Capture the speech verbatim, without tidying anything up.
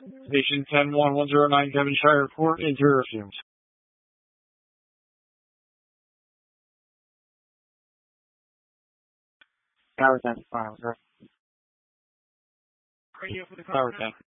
Station ten one one zero nine Devonshire Court, interior fumes. Power ten. Radio for the power ten.